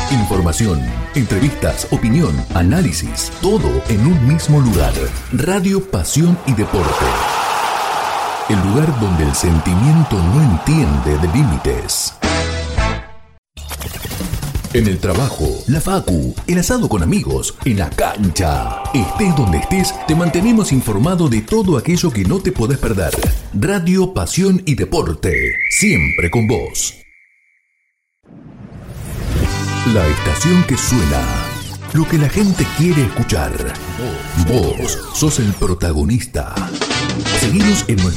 Información, entrevistas, opinión, análisis, todo en un mismo lugar. Radio Pasión y Deporte. El lugar donde el sentimiento no entiende de límites. En el trabajo, la facu, el asado con amigos, en la cancha. Estés donde estés, te mantenemos informado de todo aquello que no te podés perder. Radio Pasión y Deporte, siempre con vos. La estación que suena, lo que la gente quiere escuchar. Vos sos el protagonista. Seguinos en nuestro